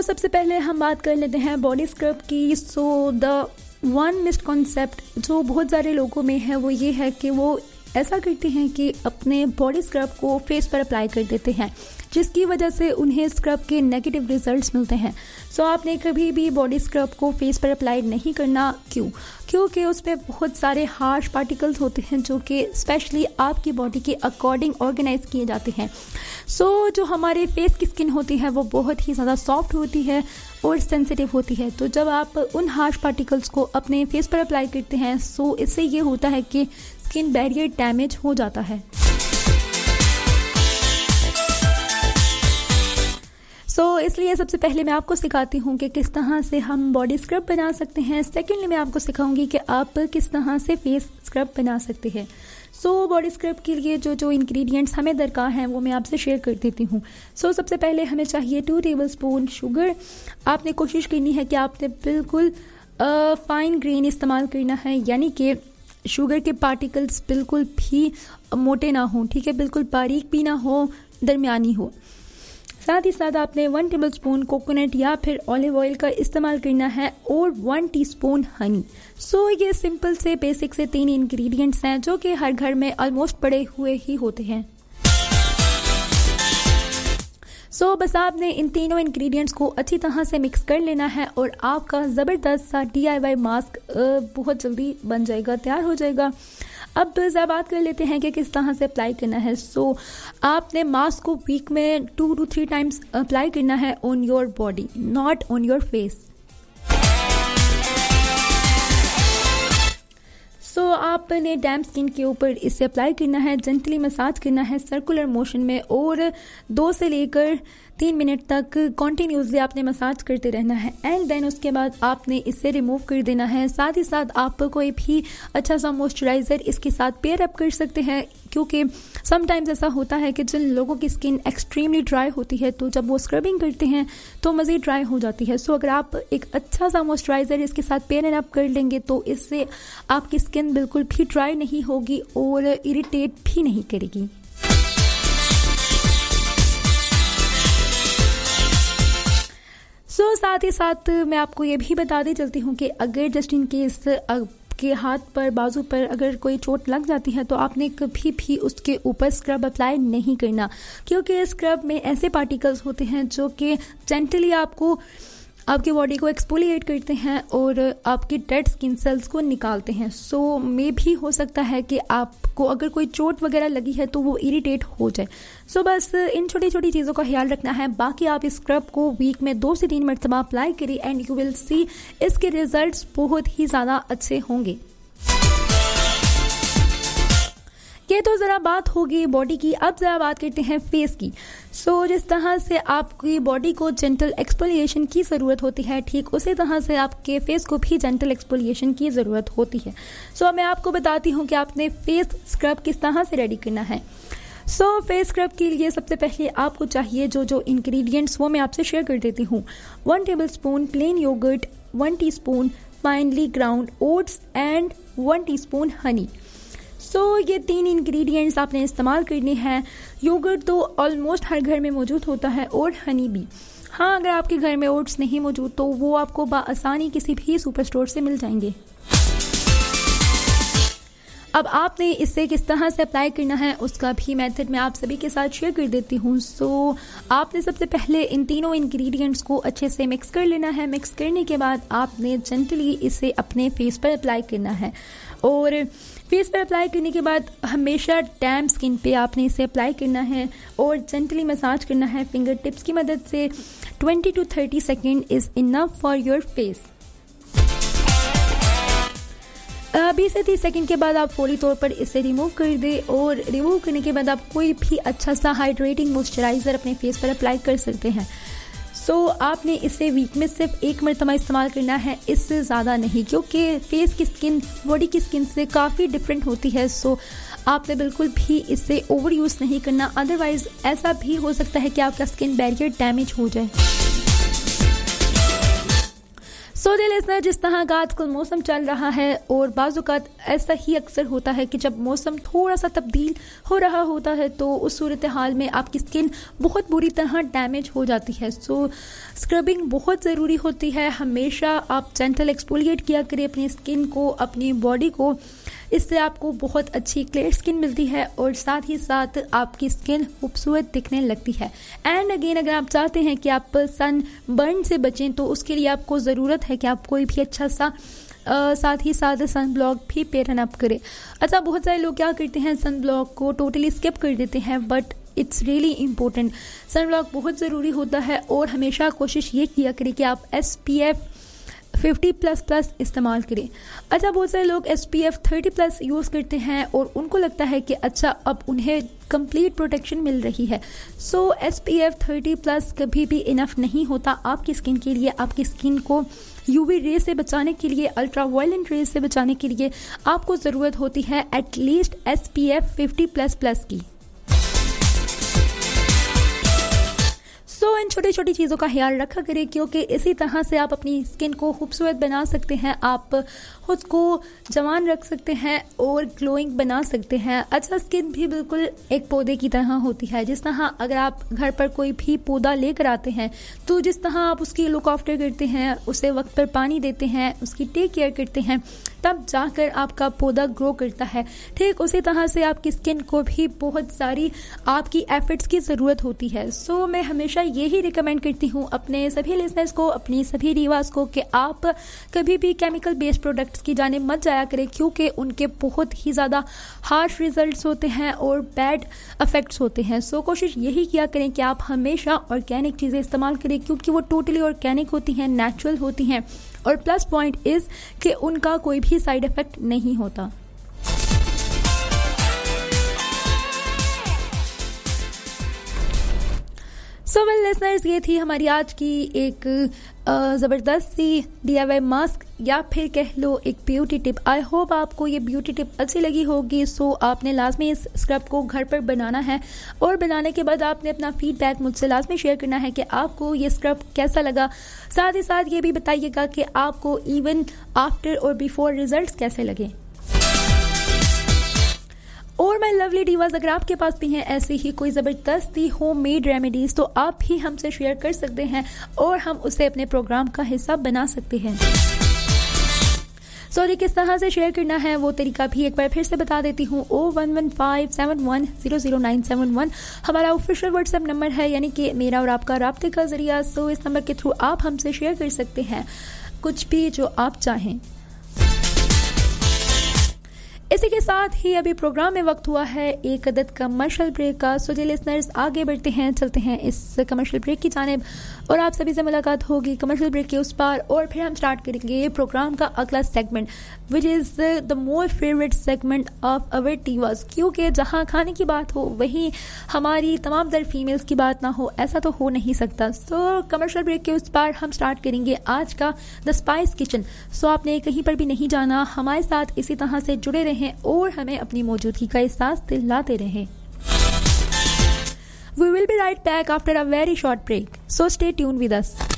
सबसे पहले हम बात कर लेते हैं बॉडी स्क्रब की। सो द वन मिसकॉन्सेप्ट जो बहुत सारे लोगों में है वो ये है कि वो ऐसा करते हैं कि अपने बॉडी स्क्रब को फेस पर अप्लाई कर देते हैं, जिसकी वजह से उन्हें स्क्रब के नेगेटिव रिजल्ट्स मिलते हैं। सो आपने कभी भी बॉडी स्क्रब को फेस पर अप्लाई नहीं करना। क्योंकि उसमें बहुत सारे हार्श पार्टिकल्स होते हैं जो कि स्पेशली आपकी बॉडी के अकॉर्डिंग ऑर्गेनाइज किए जाते हैं। सो जो हमारे फेस की स्किन होती है वो बहुत ही ज़्यादा सॉफ्ट होती है और सेंसिटिव होती है। तो जब आप उन हार्श पार्टिकल्स को अपने फेस पर अप्लाई करते हैं सो इससे ये होता है कि स्किन बैरियर डैमेज हो जाता है। इसलिए सबसे पहले मैं आपको सिखाती हूँ कि किस तरह से हम बॉडी स्क्रब बना सकते हैं। सेकेंडली मैं आपको सिखाऊंगी कि आप किस तरह से फेस स्क्रब बना सकते हैं। बॉडी स्क्रब के लिए जो इंग्रेडिएंट्स हमें दरकार हैं वो मैं आपसे शेयर कर देती हूँ। सबसे पहले हमें चाहिए 2 टेबलस्पून शुगर। आपने कोशिश करनी है कि आपने बिल्कुल फाइन ग्रेन इस्तेमाल करना है, यानी कि शुगर के पार्टिकल्स बिल्कुल भी मोटे ना हो, ठीक है, बिल्कुल बारीक भी ना हो, दरमियानी हो। साथ ही साथ आपने 1 टेबलस्पून कोकोनट या फिर ऑलिव ऑयल का इस्तेमाल करना है और 1 टीस्पून हनी। ये सिंपल से बेसिक से 3 इंग्रेडिएंट्स हैं जो कि हर घर में ऑलमोस्ट पड़े हुए ही होते हैं। बस आपने इन तीनों इंग्रेडिएंट्स को अच्छी तरह से मिक्स कर लेना है और आपका ज़बरदस्त सा DIY मास्क बहुत जल्दी बन जाएगा, तैयार हो जाएगा। अब ज़रा बात कर लेते हैं कि किस तरह से अप्लाई करना है। आपने मास्क को वीक में 2 to 3 टाइम्स अप्लाई करना है on your body, not on your face. आपने डैम स्किन के ऊपर इसे अप्लाई करना है, जेंटली मसाज करना है सर्कुलर मोशन में और 2 से लेकर 3 मिनट तक कॉन्टिन्यूसली आपने मसाज करते रहना है एंड देन उसके बाद आपने इसे रिमूव कर देना है। साथ ही साथ आप कोई भी अच्छा सा मॉइस्चराइज़र इसके साथ पेयर अप कर सकते हैं, क्योंकि समटाइम्स ऐसा होता है कि जिन लोगों की स्किन एक्सट्रीमली ड्राई होती है तो जब वो स्क्रबिंग करते हैं तो मज़ीद ड्राई हो जाती है। अगर आप एक अच्छा सा मॉइस्चराइज़र इसके साथ पेयर अप कर लेंगे तो इससे आपकी स्किन बिल्कुल भी ड्राई नहीं होगी और इरिटेट भी नहीं करेगी। साथ ही साथ मैं आपको ये भी बताते चलती हूँ कि अगर जस्ट इन केस के हाथ पर, बाजू पर अगर कोई चोट लग जाती है तो आपने कभी भी उसके ऊपर स्क्रब अप्लाई नहीं करना, क्योंकि स्क्रब में ऐसे पार्टिकल्स होते हैं जो कि जेंटली आपकी बॉडी को एक्सफोलिएट करते हैं और आपकी डेड स्किन सेल्स को निकालते हैं। मे भी हो सकता है कि आपको अगर कोई चोट वगैरह लगी है तो वो इरिटेट हो जाए। बस इन छोटी छोटी चीज़ों का ख्याल रखना है। बाकी आप इस स्क्रब को वीक में 2 से 3 मरतबा अप्लाई करिए एंड यू विल सी इसके रिजल्ट्स बहुत ही ज़्यादा अच्छे होंगे। ये तो ज़रा बात होगी बॉडी की। अब ज़रा बात करते हैं फेस की। जिस तरह से आपकी बॉडी को जेंटल एक्सफोलिएशन की ज़रूरत होती है, ठीक उसी तरह से आपके फेस को भी जेंटल एक्सफोलिएशन की ज़रूरत होती है। मैं आपको बताती हूँ कि आपने फेस स्क्रब किस तरह से रेडी करना है। फेस स्क्रब के लिए सबसे पहले आपको चाहिए जो इंग्रेडिएंट्स वो मैं आपसे शेयर कर देती हूँ। 1 tablespoon plane yogurt, 1 teaspoon finally ground oats and 1 teaspoon Honey. ये 3 इंग्रेडिएंट्स आपने इस्तेमाल करने हैं। योगर्ट तो ऑलमोस्ट हर घर में मौजूद होता है और हनी भी। हाँ, अगर आपके घर में ओट्स नहीं मौजूद तो वो आपको बआसानी किसी भी सुपर स्टोर से मिल जाएंगे। अब आपने इसे किस तरह से अप्लाई करना है उसका भी मेथड मैं आप सभी के साथ शेयर कर देती हूँ। आपने सबसे पहले इन तीनों इंग्रेडिएंट्स को अच्छे से मिक्स कर लेना है। मिक्स करने के बाद आपने जेंटली इसे अपने फेस पर अप्लाई करना है और फेस पर अप्लाई करने के बाद हमेशा डैम स्किन पे आपने इसे अप्लाई करना है और जेंटली मसाज करना है फिंगर टिप्स की मदद से। 20 to 30 second is enough for your face. 20 से 30 सेकंड के बाद आप फौरी तौर पर इसे रिमूव कर दें और रिमूव करने के बाद आप कोई भी अच्छा सा हाइड्रेटिंग मॉइस्चराइज़र अपने फेस पर अप्लाई कर सकते हैं। आपने इसे वीक में सिर्फ 1 मरतबा इस्तेमाल करना है, इससे ज़्यादा नहीं, क्योंकि फेस की स्किन बॉडी की स्किन से काफ़ी डिफरेंट होती है। आपने बिल्कुल भी इसे ओवर यूज़ नहीं करना, अदरवाइज़ ऐसा भी हो सकता है कि आपका स्किन बैरियर डैमेज हो जाए। सो डियर लिसनर, जिस तरह का आजकल मौसम चल रहा है और बाज़-औक़ात ऐसा ही अक्सर होता है कि जब मौसम थोड़ा सा तब्दील हो रहा होता है तो उस सूरत हाल में आपकी स्किन बहुत बुरी तरह डैमेज हो जाती है। सो स्क्रबिंग बहुत ज़रूरी होती है। हमेशा आप जेंटल एक्सफोलिएट किया करें अपनी स्किन को, अपनी बॉडी को। इससे आपको बहुत अच्छी क्लियर स्किन मिलती है और साथ ही साथ आपकी स्किन खूबसूरत दिखने लगती है। एंड अगेन, अगर आप चाहते हैं कि आप सन बर्न से बचें तो उसके लिए आपको ज़रूरत है कि आप कोई भी अच्छा सा साथ ही साथ सन ब्लॉक भी पेयरन अप करें। अच्छा, बहुत सारे लोग क्या करते हैं, सन ब्लॉक को टोटली स्किप कर देते हैं, but it's really important. Sun block बहुत ज़रूरी होता है और हमेशा कोशिश ये किया करें कि आप SPF 50++ इस्तेमाल करें। अच्छा, बहुत सारे लोग SPF 30+ यूज़ करते हैं और उनको लगता है कि अच्छा अब उन्हें कंप्लीट प्रोटेक्शन मिल रही है। सो SPF 30+ कभी भी इनफ नहीं होता आपकी स्किन के लिए। आपकी स्किन को UV रे से बचाने के लिए, अल्ट्रा वायलेंट रे से बचाने के लिए आपको ज़रूरत होती है एटलीस्ट SPF 50++ की। सो इन छोटी छोटी चीज़ों का ख्याल रखा करें क्योंकि इसी तरह से आप अपनी स्किन को खूबसूरत बना सकते हैं, आप खुद को जवान रख सकते हैं और ग्लोइंग बना सकते हैं। अच्छा, स्किन भी बिल्कुल एक पौधे की तरह होती है। जिस तरह अगर आप घर पर कोई भी पौधा लेकर आते हैं तो जिस तरह आप उसकी लुक आफ्टर करते हैं, उसे वक्त पर पानी देते हैं, उसकी टेक केयर करते हैं, तब जाकर आपका पौधा ग्रो करता है। ठीक उसी तरह से आपकी स्किन को भी बहुत सारी आपकी एफर्ट्स की ज़रूरत होती है। सो मैं हमेशा यही रिकमेंड करती हूँ अपने सभी लिसनर्स को, अपनी सभी रीवास को, कि आप कभी भी केमिकल बेस्ड प्रोडक्ट्स की जाने मत जाया करें क्योंकि उनके बहुत ही ज़्यादा हार्श रिजल्ट्स होते हैं और बैड इफेक्ट्स होते हैं। सो कोशिश यही किया करें कि आप हमेशा ऑर्गेनिक चीज़ें इस्तेमाल करें क्योंकि वो टोटली ऑर्गेनिक होती हैं, नेचुरल होती हैं और प्लस पॉइंट इज़ कि उनका कोई भी साइड इफेक्ट नहीं होता। सो वेल लिसनर्स, ये थी हमारी आज की एक ज़बरदस्त सी DIY मास्क या फिर कह लो एक ब्यूटी टिप। आई होप आपको ये ब्यूटी टिप अच्छी लगी होगी। सो आपने लाजमी इस स्क्रब को घर पर बनाना है और बनाने के बाद आपने अपना फीडबैक मुझसे लाजमी शेयर करना है कि आपको ये स्क्रब कैसा लगा। साथ ही साथ ये भी बताइएगा कि आपको इवन आफ्टर और बिफोर रिजल्ट्स कैसे लगे। और माय लवली डिवास, अगर आपके पास भी हैं ऐसी ही कोई ज़बरदस्ती होममेड रेमेडीज़ तो आप भी हमसे शेयर कर सकते हैं और हम उसे अपने प्रोग्राम का हिस्सा बना सकते हैं। सॉरी, किस तरह से शेयर करना है वो तरीका भी एक बार फिर से बता देती हूँ। 011571000971 हमारा ऑफिशियल व्हाट्सएप नंबर है, यानी कि मेरा और आपका राब्ते का जरिया। सो इस नंबर के थ्रू आप हमसे शेयर कर सकते हैं कुछ भी जो आप चाहें। इसी के साथ ही अभी प्रोग्राम में वक्त हुआ है एक अदद कमर्शियल ब्रेक का। सो जी लिसनर्स, आगे बढ़ते हैं, चलते हैं इस कमर्शियल ब्रेक की जानिब और आप सभी से मुलाकात होगी कमर्शियल ब्रेक के उस पार। और फिर हम स्टार्ट करेंगे प्रोग्राम का अगला segment which is the more favourite segment of our टीवास, क्योंकि जहाँ खाने की बात हो वहीं हमारी तमाम दर फीमेल्स की बात ना हो, ऐसा तो हो नहीं सकता। सो कमर्शियल ब्रेक के उस पार हम स्टार्ट करेंगे आज का द स्पाइस किचन। सो आपने कहीं पर भी नहीं जाना, हमारे साथ इसी तरह से जुड़े रहें और हमें अपनी मौजूदगी का एहसास दिलाते रहें। We will be right back after a very short break. So stay tuned with us.